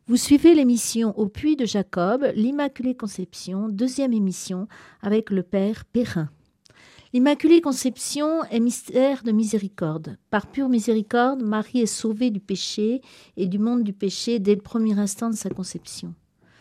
Vous suivez l'émission Au Puits de Jacob, l'Immaculée Conception, deuxième émission avec le Père Perrin. L'Immaculée Conception est mystère de miséricorde. Par pure miséricorde, Marie est sauvée du péché et du monde du péché dès le premier instant de sa conception.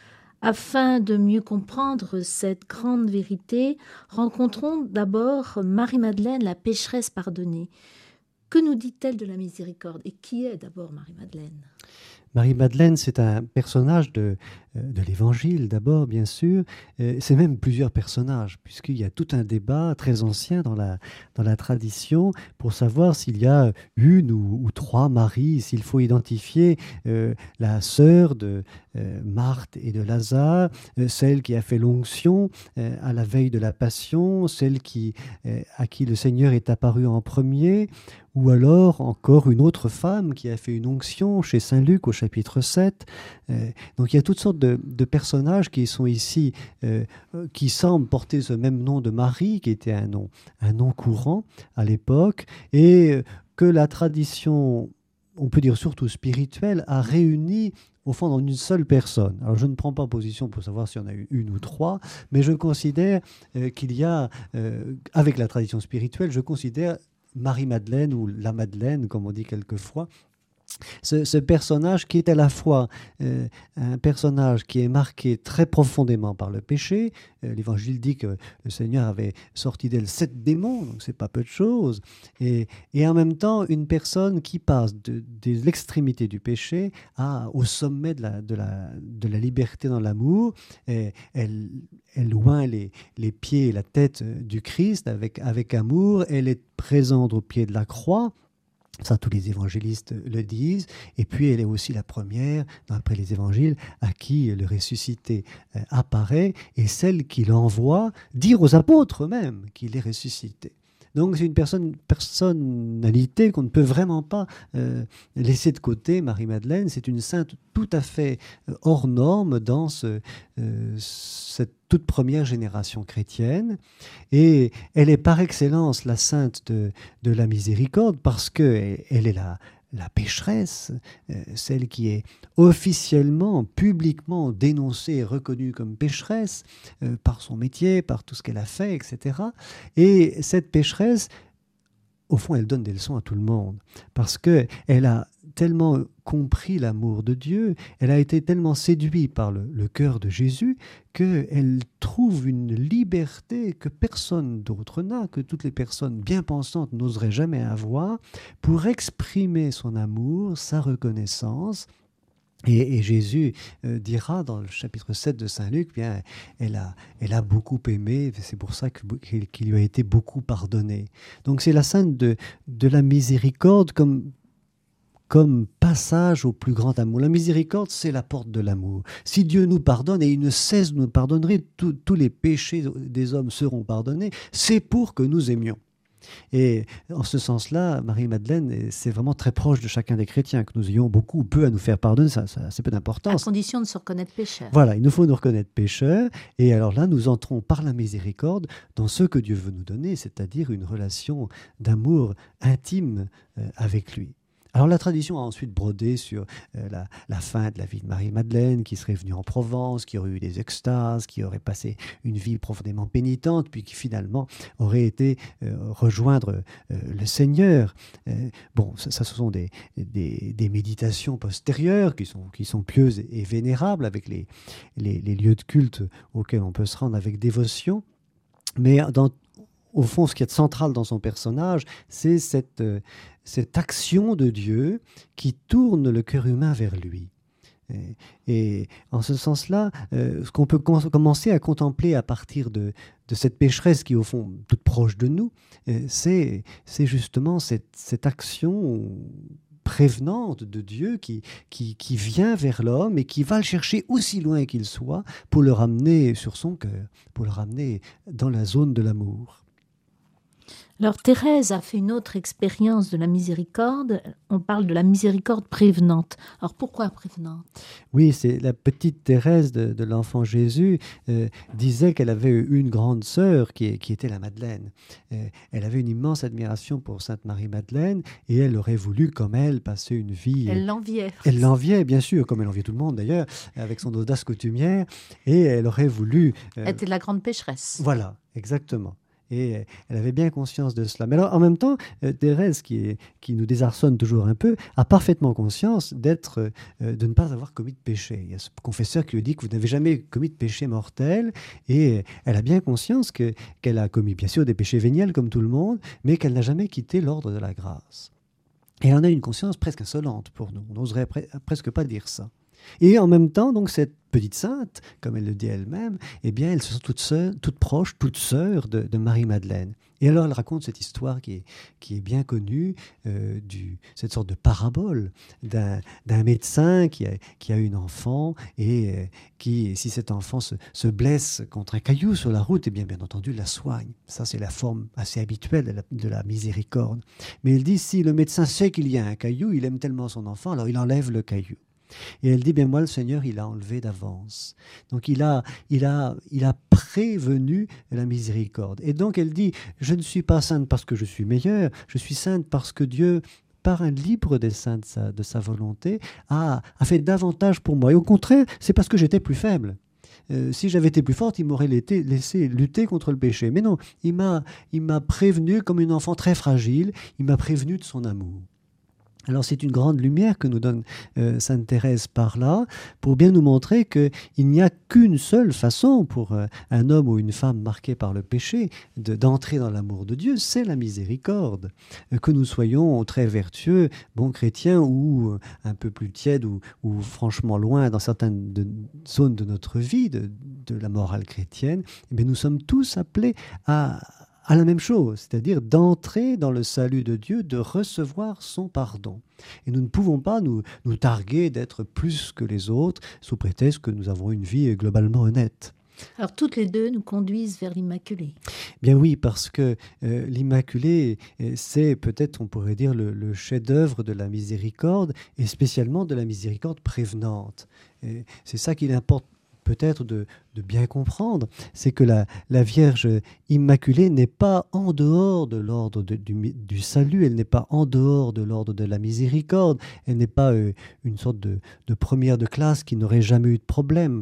Afin de mieux comprendre cette grande vérité, rencontrons d'abord Marie-Madeleine, la pécheresse pardonnée. Que nous dit-elle de la miséricorde? Et qui est d'abord Marie-Madeleine? Marie-Madeleine, c'est un personnage de l'Évangile d'abord, bien sûr. C'est même plusieurs personnages, puisqu'il y a tout un débat très ancien dans la tradition pour savoir s'il y a une ou trois Maries, s'il faut identifier la sœur de Marthe et de Lazare, celle qui a fait l'onction à la veille de la Passion, celle à qui le Seigneur est apparu en premier, ou alors encore une autre femme qui a fait une onction chez Saint Luc au chapitre 7. Donc il y a toutes sortes de personnages qui sont ici, qui semblent porter ce même nom de Marie, qui était un nom courant à l'époque, et que la tradition, on peut dire surtout spirituelle, a réuni au fond dans une seule personne. Alors je ne prends pas position pour savoir s'il y en a eu une ou trois, mais je considère qu'il y a, avec la tradition spirituelle, je considère Marie-Madeleine ou la Madeleine, comme on dit quelquefois, ce personnage qui est à la fois un personnage qui est marqué très profondément par le péché. L'Évangile dit que le Seigneur avait sorti d'elle 7 démons, donc c'est pas peu de choses. Et en même temps, une personne qui passe de l'extrémité du péché au sommet de la liberté dans l'amour. Elle oint les pieds et la tête du Christ avec amour. Elle est présente au pied de la croix. Ça, tous les évangélistes le disent. Et puis, elle est aussi la première, d'après les évangiles, à qui le ressuscité apparaît, et celle qui l'envoie dire aux apôtres eux-mêmes qu'il est ressuscité. Donc, c'est une personnalité qu'on ne peut vraiment pas laisser de côté, Marie-Madeleine. C'est une sainte tout à fait hors norme dans cette toute première génération chrétienne. Et elle est par excellence la sainte de la miséricorde parce qu'elle est la pécheresse, celle qui est officiellement, publiquement dénoncée et reconnue comme pécheresse par son métier, par tout ce qu'elle a fait, etc. Et cette pécheresse, au fond, elle donne des leçons à tout le monde parce qu'elle a tellement compris l'amour de Dieu, elle a été tellement séduite par le cœur de Jésus qu'elle trouve une liberté que personne d'autre n'a, que toutes les personnes bien pensantes n'oseraient jamais avoir, pour exprimer son amour, sa reconnaissance. Et Jésus dira dans le chapitre 7 de Saint Luc, bien, elle a beaucoup aimé, c'est pour ça qu'il lui a été beaucoup pardonné. Donc c'est la sainte de la miséricorde comme passage au plus grand amour. La miséricorde, c'est la porte de l'amour. Si Dieu nous pardonne, et il ne cesse de nous pardonner, tous les péchés des hommes seront pardonnés, c'est pour que nous aimions. Et en ce sens-là, Marie-Madeleine, c'est vraiment très proche de chacun des chrétiens, que nous ayons beaucoup ou peu à nous faire pardonner, ça c'est peu d'importance. À condition de se reconnaître pécheur. Voilà, il nous faut nous reconnaître pécheurs, et alors là, nous entrons par la miséricorde dans ce que Dieu veut nous donner, c'est-à-dire une relation d'amour intime avec lui. Alors la tradition a ensuite brodé sur la fin de la vie de Marie-Madeleine, qui serait venue en Provence, qui aurait eu des extases, qui aurait passé une vie profondément pénitente, puis qui finalement aurait été rejoindre le Seigneur. Bon, ça ce sont des méditations postérieures qui sont pieuses et vénérables, avec les lieux de culte auxquels on peut se rendre avec dévotion. Mais au fond, ce qui est central dans son personnage, c'est cette action de Dieu qui tourne le cœur humain vers lui. Et en ce sens-là, ce qu'on peut commencer à contempler à partir de cette pécheresse qui est au fond toute proche de nous, c'est justement cette action prévenante de Dieu qui vient vers l'homme et qui va le chercher aussi loin qu'il soit pour le ramener sur son cœur, pour le ramener dans la zone de l'amour. Alors Thérèse a fait une autre expérience de la miséricorde. On parle de la miséricorde prévenante. Alors pourquoi prévenante? Oui, c'est la petite Thérèse de l'enfant Jésus disait qu'elle avait eu une grande sœur qui était la Madeleine. Elle avait une immense admiration pour Sainte Marie-Madeleine et elle aurait voulu, comme elle, passer une vie. Elle l'enviait. Elle l'enviait, bien sûr, comme elle enviait tout le monde d'ailleurs, avec son audace coutumière, et elle aurait voulu. Elle était la grande pécheresse. Voilà, exactement. Et elle avait bien conscience de cela. Mais alors, en même temps, Thérèse, qui nous désarçonne toujours un peu, a parfaitement conscience de ne pas avoir commis de péché. Il y a ce confesseur qui lui dit que vous n'avez jamais commis de péché mortel, et elle a bien conscience qu'elle a commis, bien sûr, des péchés véniels comme tout le monde, mais qu'elle n'a jamais quitté l'ordre de la grâce. Et elle en a une conscience presque insolente pour nous. On n'oserait presque pas dire ça. Et en même temps, donc, cette petite sainte, comme elle le dit elle-même, eh bien, elle se sent toute proche, toute sœur de Marie-Madeleine. Et alors, elle raconte cette histoire qui est bien connue, cette sorte de parabole d'un médecin qui a une enfant et qui, si cet enfant se blesse contre un caillou sur la route, eh bien entendu, la soigne. Ça, c'est la forme assez habituelle de la miséricorde. Mais elle dit, si le médecin sait qu'il y a un caillou, il aime tellement son enfant, alors il enlève le caillou. Et elle dit, bien moi, le Seigneur, il a enlevé d'avance. Donc il a prévenu la miséricorde. Et donc elle dit, je ne suis pas sainte parce que je suis meilleure, je suis sainte parce que Dieu, par un libre dessein de sa volonté, a fait davantage pour moi. Et au contraire, c'est parce que j'étais plus faible. Si j'avais été plus forte, il m'aurait laissé lutter contre le péché. Mais non, il m'a prévenu comme une enfant très fragile, il m'a prévenu de son amour. Alors c'est une grande lumière que nous donne Sainte Thérèse par là, pour bien nous montrer qu'il n'y a qu'une seule façon pour un homme ou une femme marqué par le péché d'entrer dans l'amour de Dieu, c'est la miséricorde. Que nous soyons très vertueux, bons chrétiens, ou un peu plus tièdes, ou franchement loin dans certaines zones de notre vie, de la morale chrétienne, eh bien, nous sommes tous appelés à la même chose, c'est-à-dire d'entrer dans le salut de Dieu, de recevoir son pardon. Et nous ne pouvons pas nous targuer d'être plus que les autres sous prétexte que nous avons une vie globalement honnête. Alors toutes les deux nous conduisent vers l'Immaculée. Bien oui, parce que l'Immaculée, c'est peut-être, on pourrait dire, le chef-d'œuvre de la miséricorde, et spécialement de la miséricorde prévenante. Et c'est ça qu'il importe peut-être de bien comprendre, c'est que la Vierge Immaculée n'est pas en dehors de l'ordre du salut, elle n'est pas en dehors de l'ordre de la miséricorde, elle n'est pas une sorte de première de classe qui n'aurait jamais eu de problème.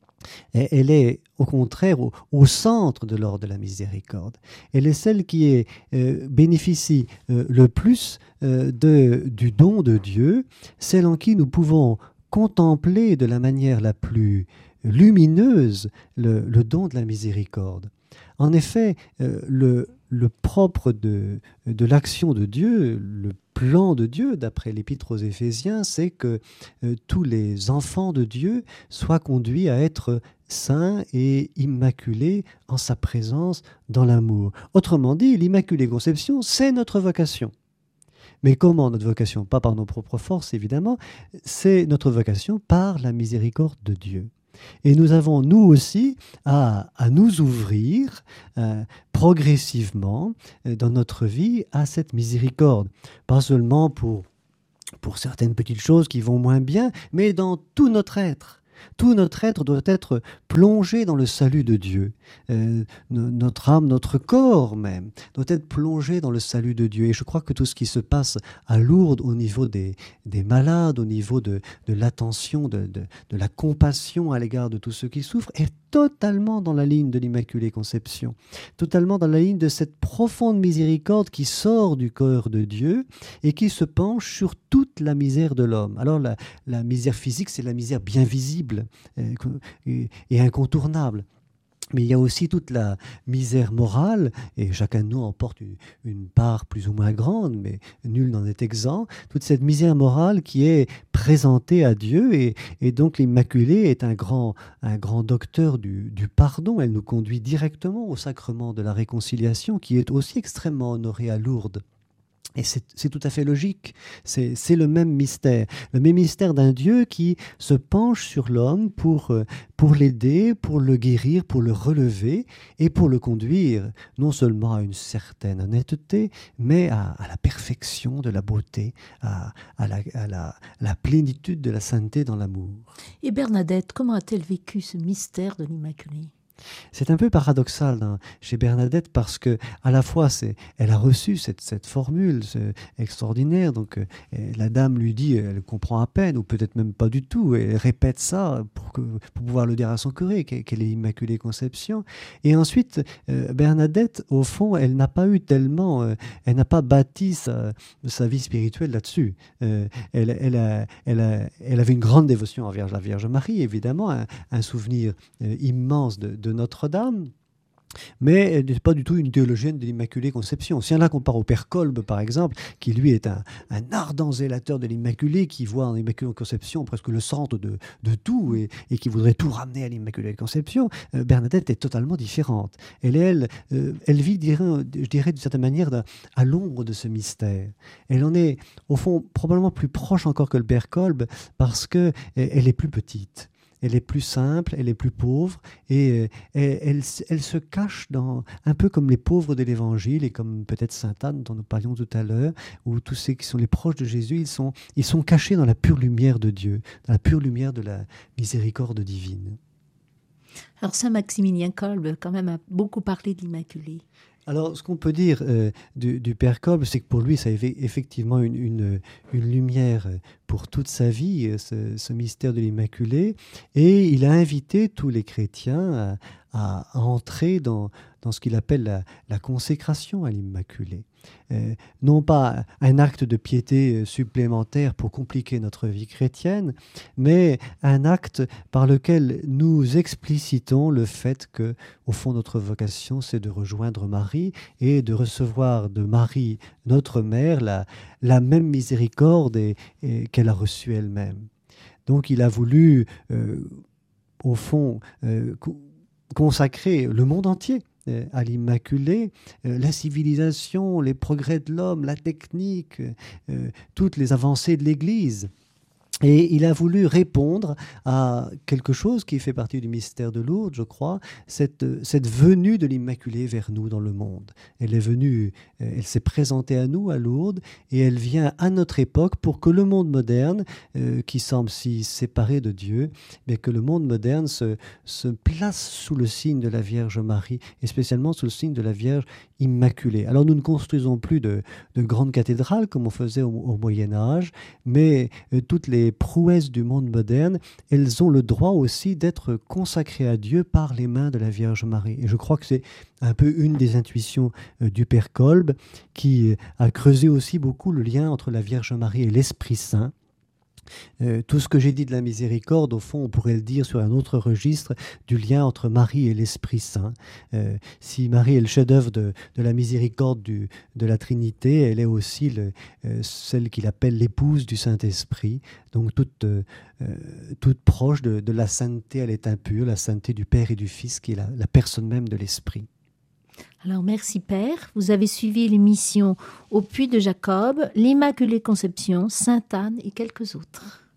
Elle est au contraire au centre de l'ordre de la miséricorde. Elle est celle qui bénéficie le plus du don de Dieu, celle en qui nous pouvons contempler de la manière la plus lumineuse le don de la miséricorde. En effet, le propre de l'action de Dieu, le plan de Dieu, d'après l'Épître aux Éphésiens, c'est que tous les enfants de Dieu soient conduits à être saints et immaculés en sa présence dans l'amour. Autrement dit, l'Immaculée Conception, c'est notre vocation. Mais comment notre vocation? Pas par nos propres forces, évidemment, c'est notre vocation par la miséricorde de Dieu. Et nous avons, nous aussi, à nous ouvrir progressivement dans notre vie à cette miséricorde. Pas seulement pour certaines petites choses qui vont moins bien, mais dans tout notre être. Tout notre être doit être plongé dans le salut de Dieu. Notre âme, notre corps même, doit être plongé dans le salut de Dieu. Et je crois que tout ce qui se passe à Lourdes au niveau des malades, au niveau de l'attention, de la compassion à l'égard de tous ceux qui souffrent, est totalement dans la ligne de l'Immaculée Conception, totalement dans la ligne de cette profonde miséricorde qui sort du cœur de Dieu et qui se penche sur toute la misère de l'homme. Alors la misère physique, c'est la misère bien visible et incontournable. Mais il y a aussi toute la misère morale, et chacun de nous en porte une part plus ou moins grande, mais nul n'en est exempt, toute cette misère morale qui est présentée à Dieu, et donc l'Immaculée est un grand docteur du pardon. Elle nous conduit directement au sacrement de la réconciliation, qui est aussi extrêmement honoré à Lourdes. Et c'est tout à fait logique, c'est le même mystère d'un Dieu qui se penche sur l'homme pour l'aider, pour le guérir, pour le relever et pour le conduire non seulement à une certaine honnêteté, mais à la perfection de la beauté, à la plénitude de la sainteté dans l'amour. Et Bernadette, comment a-t-elle vécu ce mystère de l'Immaculée ? C'est un peu paradoxal chez Bernadette parce que à la fois elle a reçu cette formule extraordinaire, donc la dame lui dit, elle comprend à peine ou peut-être même pas du tout, elle répète ça pour pouvoir le dire à son curé qu'elle est l'Immaculée Conception. Et ensuite Bernadette, au fond, elle n'a pas eu tellement, elle n'a pas bâti sa vie spirituelle là-dessus. Elle avait une grande dévotion envers la Vierge Marie, évidemment, un souvenir immense de Notre-Dame, mais elle n'est pas du tout une théologienne de l'Immaculée Conception. Si on la compare au Père Kolb, par exemple, qui lui est un ardent zélateur de l'Immaculée, qui voit en l'Immaculée Conception presque le centre de tout et qui voudrait tout ramener à l'Immaculée Conception, Bernadette est totalement différente. Elle vit, je dirais d'une certaine manière, à l'ombre de ce mystère. Elle en est, au fond, probablement plus proche encore que le Père Kolb, parce qu'elle est plus petite. Elle est plus simple, elle est plus pauvre, et elle se cache un peu comme les pauvres de l'Évangile, et comme peut-être Sainte Anne dont nous parlions tout à l'heure, où tous ceux qui sont les proches de Jésus, ils sont cachés dans la pure lumière de Dieu, dans la pure lumière de la miséricorde divine. Alors Saint Maximilien Kolb, quand même, a beaucoup parlé de l'Immaculée. Alors, ce qu'on peut dire du Père Kolb, c'est que pour lui, ça avait effectivement une lumière pour toute sa vie, ce mystère de l'Immaculée. Et il a invité tous les chrétiens à entrer dans ce qu'il appelle la consécration à l'Immaculée. Non pas un acte de piété supplémentaire pour compliquer notre vie chrétienne, mais un acte par lequel nous explicitons le fait que, au fond, notre vocation, c'est de rejoindre Marie et de recevoir de Marie, notre mère, la même miséricorde qu'elle a reçue elle-même. Donc il a voulu, au fond, consacrer le monde entier à l'Immaculée, la civilisation, les progrès de l'homme, la technique, toutes les avancées de l'Église. Et il a voulu répondre à quelque chose qui fait partie du mystère de Lourdes, je crois, cette venue de l'Immaculée vers nous dans le monde. Elle est venue, elle s'est présentée à nous à Lourdes, et elle vient à notre époque pour que le monde moderne, qui semble si séparé de Dieu, mais que le monde moderne se place sous le signe de la Vierge Marie, et spécialement sous le signe de la Vierge Immaculée. Alors nous ne construisons plus de grandes cathédrales comme on faisait au Moyen-Âge, mais toutes les prouesses du monde moderne, elles ont le droit aussi d'être consacrées à Dieu par les mains de la Vierge Marie. Et je crois que c'est un peu une des intuitions du Père Kolb, qui a creusé aussi beaucoup le lien entre la Vierge Marie et l'Esprit Saint. Tout ce que j'ai dit de la miséricorde, au fond, on pourrait le dire sur un autre registre du lien entre Marie et l'Esprit Saint. Si Marie est le chef-d'œuvre de la miséricorde de la Trinité, elle est aussi celle qu'il appelle l'épouse du Saint-Esprit. Donc toute proche de la sainteté, elle est impure, la sainteté du Père et du Fils, qui est la personne même de l'Esprit. Alors merci Père, vous avez suivi l'émission Au Puy de Jacob, l'Immaculée Conception, Sainte Anne et quelques autres.